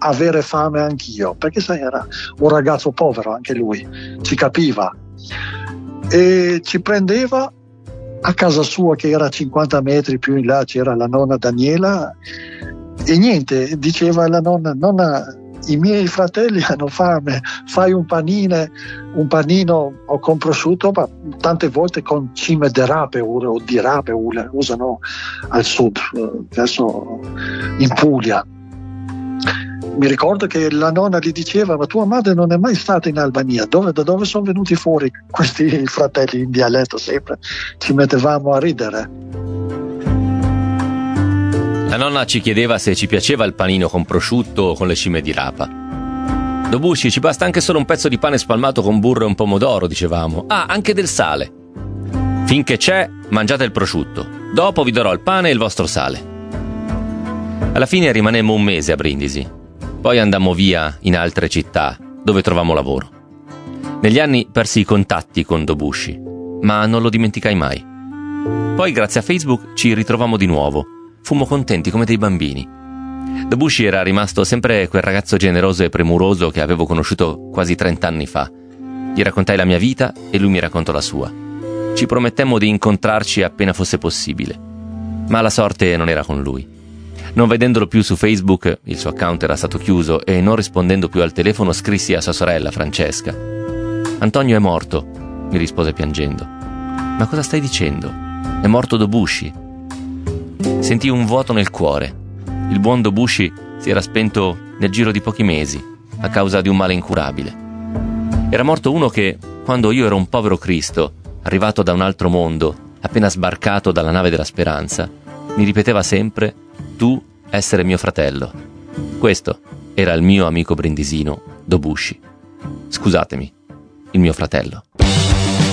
avere fame anch'io, perché sai, era un ragazzo povero anche lui, ci capiva, e ci prendeva a casa sua, che era a 50 metri più in là, c'era la nonna Daniela, e niente, diceva la nonna: i miei fratelli hanno fame, fai un panino o con prosciutto, ma tante volte con cime di rape o di rape usano al sud, verso in Puglia. Mi ricordo che la nonna gli diceva: ma tua madre non è mai stata in Albania, da dove sono venuti fuori questi fratelli in dialetto? Sempre ci mettevamo a ridere. La nonna ci chiedeva se ci piaceva il panino con prosciutto o con le cime di rapa. Dobushi, ci basta anche solo un pezzo di pane spalmato con burro e un pomodoro, dicevamo. Ah, anche del sale. Finché c'è, mangiate il prosciutto. Dopo vi darò il pane e il vostro sale. Alla fine rimanemmo un mese a Brindisi. Poi andammo via in altre città, dove trovammo lavoro. Negli anni persi i contatti con Dobushi, ma non lo dimenticai mai. Poi, grazie a Facebook, ci ritrovammo di nuovo. Fummo contenti come dei bambini. Dobushi era rimasto sempre quel ragazzo generoso e premuroso che avevo conosciuto quasi 30 anni fa. Gli raccontai la mia vita e lui mi raccontò la sua. Ci promettemmo di incontrarci appena fosse possibile. Ma la sorte non era con lui. Non vedendolo più su Facebook, il suo account era stato chiuso, e non rispondendo più al telefono scrissi a sua sorella Francesca. Antonio è morto, mi rispose piangendo. Ma cosa stai dicendo? È morto Dobushi? Sentii un vuoto nel cuore. Il buon Dobushi si era spento nel giro di pochi mesi, a causa di un male incurabile. Era morto uno che, quando io ero un povero Cristo, arrivato da un altro mondo, appena sbarcato dalla nave della speranza, mi ripeteva sempre: tu essere mio fratello. Questo era il mio amico brindisino, Dobushi. Scusatemi, il mio fratello.